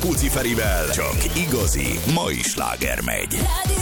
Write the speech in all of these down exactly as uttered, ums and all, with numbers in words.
Puci Ferivel csak igazi mai sláger megy.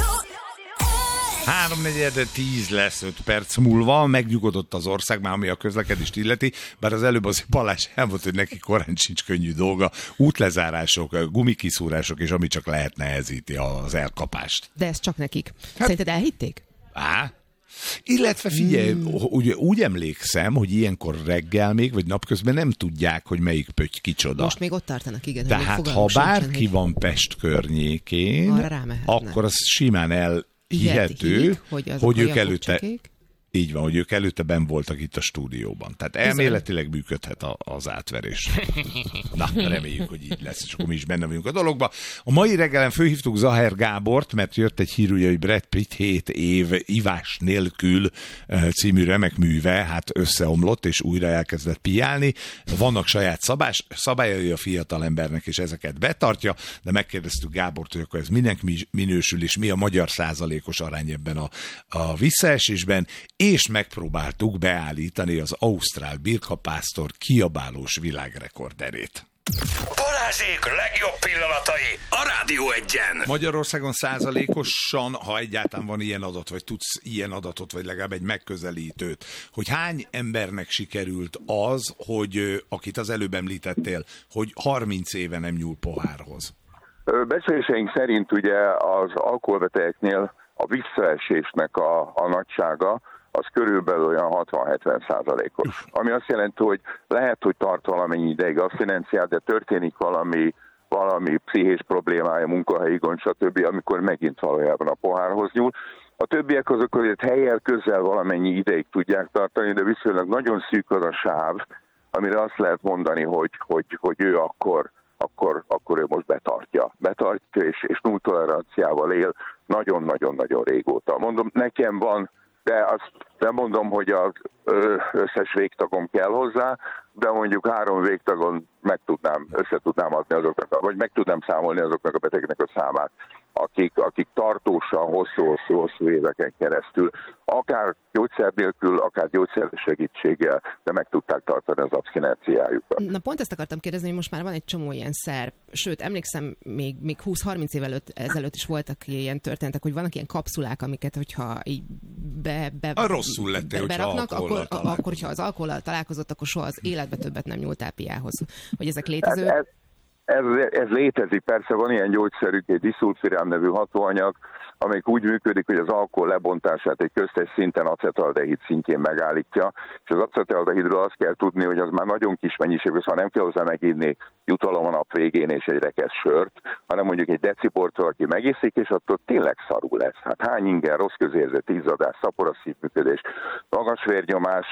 Háromnegyed tíz lesz öt perc múlva, megnyugodott az ország, már ami a közlekedést illeti, bár az előbb az Balázs elmondta, hogy neki korán sincs könnyű dolga, útlezárások, gumikiszúrások, és ami csak lehet nehezíti az elkapást. De ez csak nekik. Hát, szerinted elhitték? Á, illetve figyelj, hmm. úgy, úgy emlékszem, hogy ilyenkor reggel még, vagy napközben nem tudják, hogy melyik pötty kicsoda. Most még ott tartanak, igen. Tehát ha bárki sincsen, van Pest környékén, akkor az simán el hihető, hogy, hogy ők előtte, így van, hogy ők előtte benn voltak itt a stúdióban. Tehát elméletileg működhet a, az átverés. Na, reméljük, hogy így lesz, és akkor mi is benne vagyunk a dologba. A mai reggelen fölhívtuk Zahár Gábort, mert jött egy hír, hogy Brad Pitt hét év ivás nélkül című remek műve, hát összeomlott, és újra elkezdett piálni. Vannak saját szabás, szabályai a fiatal embernek, és ezeket betartja, de megkérdeztük Gábort, hogy akkor ez minek minősül, és mi a magyar százalékos arány ebben a, a visszaesésben, és megpróbáltuk beállítani az ausztrál birkapásztor kiabálós világrekorderét. Balázsék legjobb pillanatai a Rádió Egyen. Magyarországon százalékosan, ha egyáltalán van ilyen adat, vagy tudsz ilyen adatot, vagy legalább egy megközelítőt, hogy hány embernek sikerült az, hogy akit az előbb említettél, hogy harminc éve nem nyúl pohárhoz? Becsléseink szerint ugye az alkoholbetegeknél a visszaesésnek a, a nagysága az körülbelül olyan hatvan-hetven százalékos. Ami azt jelenti, hogy lehet, hogy tart valamennyi ideig abszinenciát, de történik valami, valami pszichés problémája, munkahelyi gond, stb., amikor megint valójában a pohárhoz nyúl. A többiek azok azért helyel közel valamennyi ideig tudják tartani, de viszonylag nagyon szűk az a sáv, amire azt lehet mondani, hogy, hogy, hogy ő akkor, akkor, akkor ő most betartja. Betartja, és, és null toleranciával él nagyon-nagyon-nagyon régóta. Mondom, nekem van, de azt nem mondom, hogy az összes végtagom kell hozzá, de mondjuk három végtagon meg tudnám, össze tudnám adni azoknak, vagy meg tudnám számolni azoknak a betegeknek a számát, akik, akik tartósan, hosszú-hosszú éveken keresztül, akár gyógyszer nélkül, akár gyógyszer segítséggel, de meg tudták tartani az abszinenciájukat. Na pont ezt akartam kérdezni, hogy most már van egy csomó ilyen szer, sőt, emlékszem, még, még húsz-harminc év előtt, ezelőtt is voltak ilyen történetek, hogy vannak ilyen kapszulák, amiket, hogyha így be, be, a rosszul lettél, be, beraknak, hogyha akkor, akkor, hogyha az alkohollal találkozott, akkor soha az életbe többet nem nyúltál piához. Hogy ezek létező... Ez, ez, ez létezik, persze van ilyen gyógyszerük, egy diszulfirám nevű hatóanyag, amelyik úgy működik, hogy az alkohol lebontását egy köztes szinten acetaldehid szintjén megállítja, és az acetaldehidről azt kell tudni, hogy az már nagyon kis mennyiség, szóval nem kell hozzá meginni jutalom a nap végén és egy rekesz sört, hanem mondjuk egy deciportól, aki megiszik, és attól tényleg szarul lesz. Hát hány inger, rossz közérzet, izzadás, szaporas szívműködés, magas vérnyomás,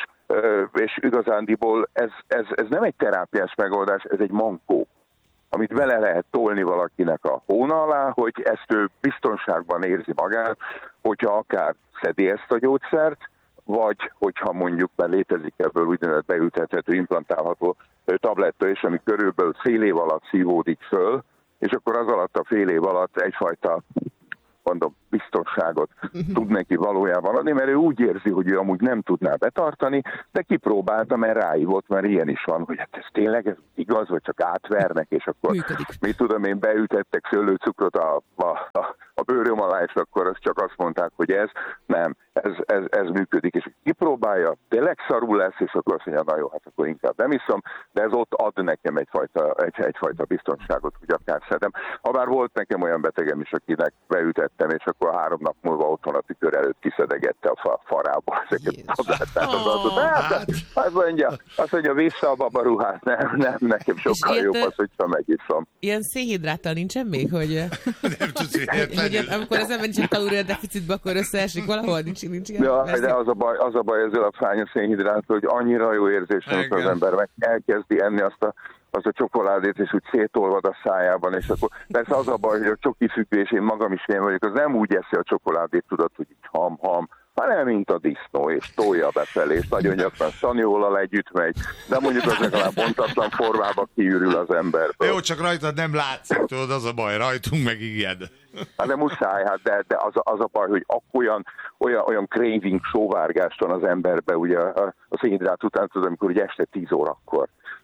és igazándiból ez, ez, ez nem egy terápiás megoldás, ez egy mankó, amit vele lehet tolni valakinek a hóna alá, hogy ezt ő biztonságban érzi magát, hogyha akár szedi ezt a gyógyszert, vagy hogyha mondjuk már létezik ebből úgynevezett beültethető, implantálható tabletta is, ami körülbelül fél év alatt szívódik föl, és akkor az alatt a fél év alatt egyfajta, mondom, biztonságot tud neki valójában adni, mert ő úgy érzi, hogy ő amúgy nem tudná betartani, de kipróbálta, mert ráívott, mert ilyen is van, hogy hát ez tényleg ez igaz, vagy csak átvernek, és akkor működik. Mit tudom én, beütettek szőlőcukrot a, a, a, a bőröm alá, és akkor azt csak azt mondták, hogy ez nem, ez, ez, ez működik, és kipróbálja, tényleg szarul lesz, és akkor azt mondja, na jó, hát akkor inkább nem iszom, de ez ott ad nekem egyfajta, egy, egyfajta biztonságot, hogy akár szedem. Habár volt nekem olyan betegem is, akinek beütettem, és akkor három nap múlva otthon a tükör előtt kiszedegette a farából ezeket a tablettát. Oh, hát, azt mondja, azt mondja, vissza a babaruhát, nem, nem, nekem sokkal jobb az, hogyha megiszom. Ilyen szénhidráttal nincsen még, hogy, nem tudsz, hogy, hogy amikor az ember nincs egy kalóriadeficitbe, akkor összeesik valahol, nincs, nincs ilyen. Ja, de az a baj, az a baj ezzel a fánya szénhidráttal, hogy annyira jó érzés, amikor az ember meg elkezdi enni azt a az a csokoládét, és úgy szétolvad a szájában, és akkor persze az a baj, hogy a csoki függés, én magam is én vagyok, az nem úgy eszi a csokoládét, tudod, hogy így ham-ham, hanem mint a disznó, és tolja befelé, és nagyon gyakran szaniolal együtt megy, de mondjuk az legalább bontatlan formába kiürül az emberből. Jó, csak rajtad nem látszik, tudod, az a baj, rajtunk meg igen. Hát de muszáj, hát de, de az, az a baj, hogy olyan, olyan, olyan craving, sóvárgást van az emberbe, ugye a, a szénhidrát után, tudod, amikor ugye este tíz órakor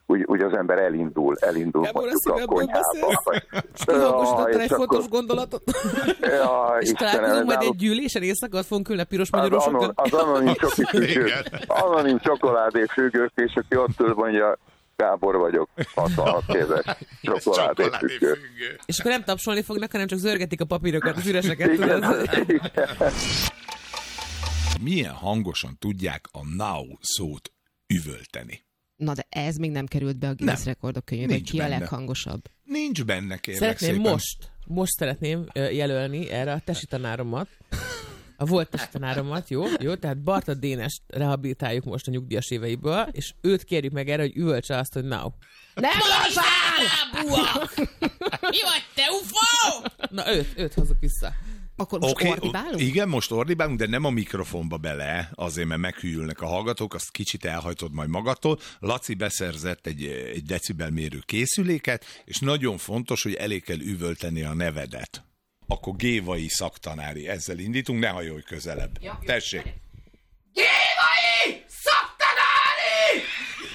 úgy, úgy az ember elindul, elindul mondjuk a konyhába. Vagy... Hangosítottál egy fontos akkor... gondolatot? Ja, és találkozunk majd egy gyűlésen, éjszakát fogunk ülni a piros magyarosokkal. Az anonim csoki függők, anonim csokoládé függők, és aki ott ül, mondja, Gábor vagyok, hatvanhat éves csokoládé függő. És akkor nem tapsolni fognak, hanem csak zörgetik a papírokat, az üreseket. Igen, igen. Milyen hangosan tudják a now szót üvölteni? Na de ez még nem került be a Guinness rekordok könyvébe, hogy ki a leghangosabb. Nincs benne, kérlek Szeretném szépen. most, most szeretném jelölni erre a tesi tanáromat, a volt tesi tanáromat, jó? Jó, tehát Barta Dénest rehabilitáljuk most a nyugdíjas éveiből, és őt kérjük meg erre, hogy üvöltse azt, hogy now. Nem mondjál! Mi vagy, te ufó? Na őt, őt hozzuk vissza. Akkor most okay, ordibálunk? Igen, most ordibálunk, de nem a mikrofonba bele, azért, mert meghűlnek a hallgatók, azt kicsit elhajtod majd magadtól. Laci beszerzett egy, egy decibelmérő készüléket, és nagyon fontos, hogy elég kell üvölteni a nevedet. Akkor Gévai szaktanári, ezzel indítunk, ne hajolj közelebb. Ja. Tessék! Gévai szaktanári!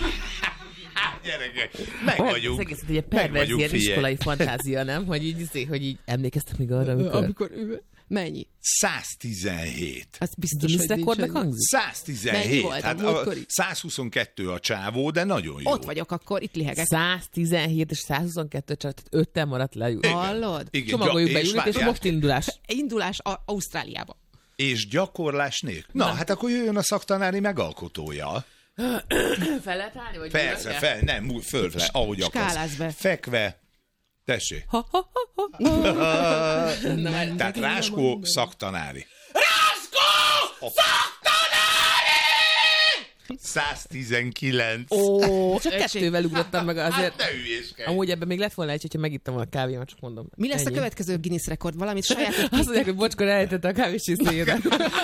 Gyerekek, meg vagyunk. Ez egész egy perverz ilyen iskolai fantázia, nem? Hogy így, hogy így emlékeztek még arra, amikor... amikor ő... Mennyi? száztizenhét. Az biztos, hogy rekordnak hangzik? száztizenhét. Volt, hát a százhuszonkettő a csávó, de nagyon jó. Ott vagyok akkor, itt lihegek. száztizenhét és százhuszonkettő, tehát öttel maradt le. Hallod? Igen. Csomagoljuk be ülünk, és most indulás. Indulás a Ausztráliába. És gyakorlás nélkül. Na, Na, hát akkor jöjjön a szaktanári megalkotója. Fel lehet állni? Vagy persze, fel, nem, föl, fel, ahogy akarsz. Be. Fekve. Tessék. Ha, ha, ha, ha. Tehát Ráskó szaktanári. Ráskó szaktanári! száztizenkilenc. Ó, csak kettővel ugrottam meg azért. Hát ne hülyéskedj. Amúgy ebben még lett volna egy, hogyha megittam volna a kávémat, csak mondom. Mi lesz Ennyi. a következő Guinness rekord? Valamit saját... Azt mondják, hogy bocskor elejtette a kávéscsészéjére.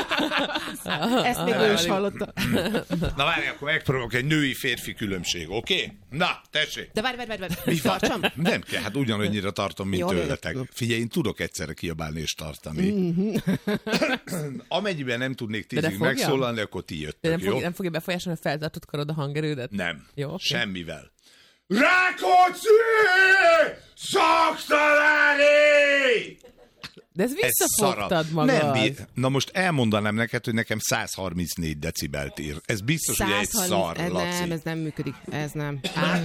Ezt még ő is hallotta. Na várj, akkor megpróbálok egy női-férfi különbség, oké? Okay? Na, tessék. De várj, várj, várj, várj. Mi tartsam? Nem kell, hát ugyanannyira tartom, mint jó, tőletek. Figyelj, én tudok egyszerre kiabálni és tartani. Mm-hmm. Amennyiben nem tudnék tízig megszólalni, akkor ti jöttök, nem, jó? fog, nem fogja befolyásolni a feltartott karod a hangerődet? Nem, jó, okay. Semmivel. Rákóczi! Szaktanári! De ez visszafogtad magad. Nem, bí- Na most elmondanám neked, hogy nekem száz harmincnégy decibelt ír. Ez biztos, hogy egy szar, Laci. Nem, ez nem működik. Ez nem.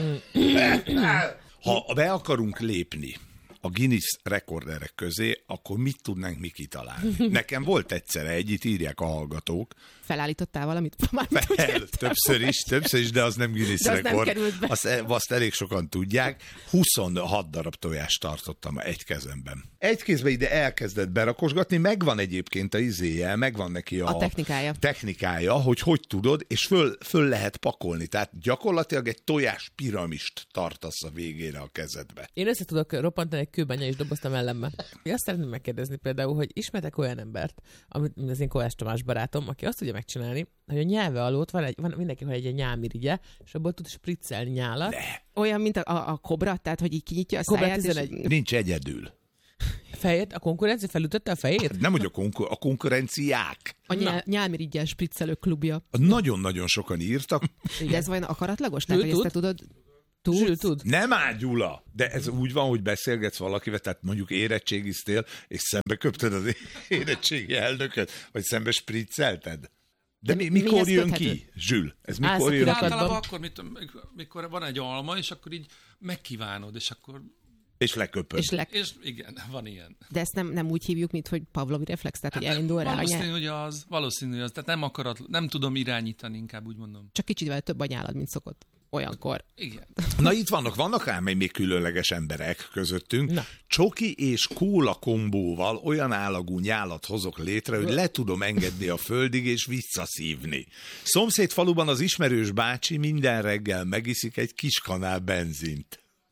Ha be akarunk lépni a Guinness rekorderek közé, akkor mit tudnánk mi kitalálni? Nekem volt egyszer egy, itt írják a hallgatók. Felállítottál valamit? Fel, többször is, többször is, de az nem Guinness de rekord. Nem azt, azt elég sokan tudják. huszonhat darab tojást tartottam egy kezemben. Egy kézbe ide elkezdett berakosgatni, megvan egyébként a izéje, megvan neki a, a technikája. technikája, hogy hogy tudod, és föl, föl lehet pakolni. Tehát gyakorlatilag egy tojás piramist tartasz a végére a kezedbe. Én össze tudok roppantani egy kőbanya és doboztam ellenbe. Én azt szeretném megkérdezni például, hogy ismertek olyan embert, amit az én Kovács Tamás barátom, aki azt tudja megcsinálni, hogy a nyelve alatt van, egy, van mindenki van egy, egy nyálmirigye, és abból tud spriccelni nyálat. Ne. Olyan, mint a, a, a kobra, tehát hogy így kinyitja a száját. tizenegy És... Nincs egyedül. Fejét? A konkurencia felütötte a fejét? Nem, hogy a, konkur- a konkurenciák. A nyál, nyálmirigyel spriccelő klubja. Nagyon-nagyon sokan írtak. De ez vajon akaratlagos? Tehát, hogy ezt te tudod... Tud? tud. Nem áll, Gyula! De ez úgy van, hogy beszélgetsz valakivel, tehát mondjuk érettségiztél, és szembe köpted az érettségi elnököt, vagy szembe spriccelted. De mi, mikor mi jön ki, Zsül? Ez mikor jön ki? Általában akkor, mit, mikor van egy alma, és akkor így megkívánod, és akkor... És leköpöd. És, le... és igen, van ilyen. De ezt nem, nem úgy hívjuk, mint hogy Pavlovi reflex, tehát hogy hát elindul rá. Valószínű, hogy az, valószínű, hogy az, tehát nem akarat, nem tudom irányítani, inkább úgy mondom. Csak kicsit több a nyálad, mint szokott. Olyankor. Igen. Na itt vannak, vannak ám még különleges emberek közöttünk. Na. Csoki és kóla kombóval olyan állagú nyálat hozok létre, hogy le tudom engedni a földig és visszaszívni. Szomszéd faluban az ismerős bácsi minden reggel megiszik egy kis kanál benzint.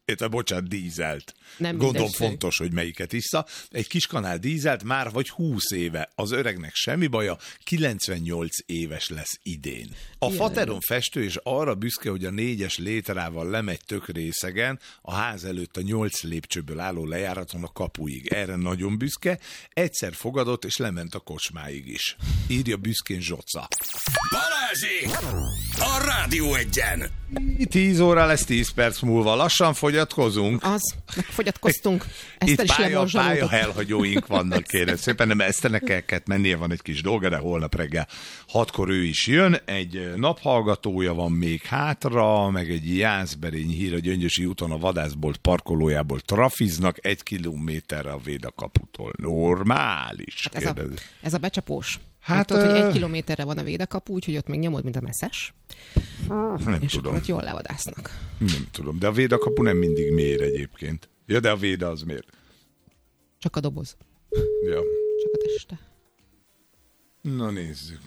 Érte, bocsánat, dízelt. Nem Gondolom mindesség. fontos, hogy melyiket issza. Egy kis kanál dízelt már vagy húsz éve. Az öregnek semmi baja, kilencvennyolc éves lesz idén. A fateron festő és arra büszke, hogy a négyes létrával lemegy tök részegen, a ház előtt a nyolc lépcsőből álló lejáraton a kapuig. Erre nagyon büszke, egyszer fogadott és lement a kocsmáig is. Írja büszkén Zsoca. Balázsék! A Rádió Egyen! tíz óra lesz tíz perc múlva. Lassan fogyatkozunk. Az, megfogyatkoztunk. Ezt Itt el is pálya, pálya lemorzsolódott. elhagyóink vannak, kérem szépen, nem Eszternek kellett mennie, van egy kis dolga, de holnap reggel hatkor ő is jön. Egy naphallgatója van még hátra, meg egy jászberény hír, a Gyöngyösi úton a vadászbolt parkolójából trafiznak egy kilométerre a Védakaputól. Normális. Hát ez, a, ez a becsapós. Hát, hát tudod, hogy ö... egy kilométerre van a Védakapu, úgyhogy ott még nyomod, mint a messzes. Nem és tudom. akkor ott jól levadásznak. Nem tudom, de a Védakapu nem mindig mér egyébként. Ja, de a Véda az mér. Csak a doboz. Ja. Csak a teste. Na nézzük.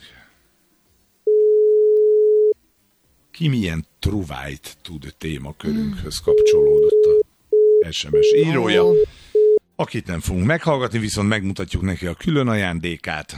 Ki milyen truvájt tud témakörünkhöz kapcsolódott a es em es írója. Oh. Akit nem fogunk meghallgatni, viszont megmutatjuk neki a külön ajándékát.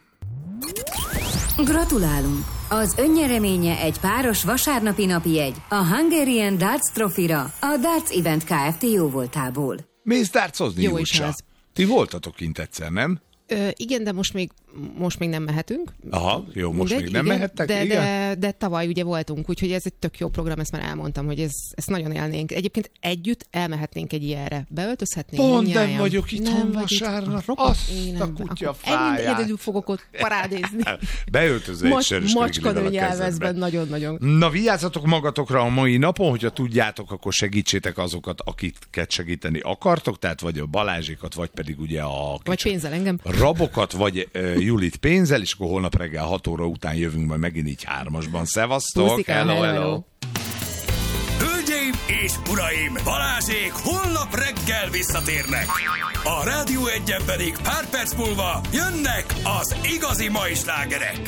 Gratulálunk! Az önnyereménye egy páros vasárnapi napi jegy a Hungarian Darts Trophy-ra a Darts Event Kft. Jóvoltából. Mész dartsozni, Jó is Júcsa? ez. Ti voltatok kint egyszer, nem? Ö, igen, de most még, most még nem mehetünk. Aha, jó, most Mindegy, még nem igen, mehettek, de, igen? de, de tavaly ugye voltunk, úgyhogy ez egy tök jó program, ezt már elmondtam, hogy ez, ezt nagyon élnénk. Egyébként együtt elmehetnénk egy ilyenre. Beöltözhetnénk. Pont mindnyájan. nem vagyok itthon vasárnap. Azt a kutya fáját. Egyedül fogok ott parádézni. Beöltözve egy sörös Macskanő nyelvezben, nagyon-nagyon. Na, vigyázzatok magatokra a mai napon, hogyha tudjátok, akkor segítsétek azokat, akiket segíteni akartok, tehát vagy a Balázsékat, vagy pedig ugye a Vagy pénzzel engem. rabokat, vagy uh, Julit pénzzel, és akkor holnap reggel hat óra után jövünk majd megint így hármasban. Szevasztok! Puszikám, Hello, hello, hello! hello. Hölgyeim és uraim, Balázsék holnap reggel visszatérnek. A Rádió Egyen pedig pár perc múlva jönnek az igazi mai slágerek.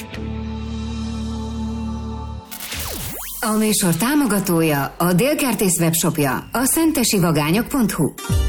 A műsor támogatója a Délkertész webshopja, a szentesivagányok pont hu.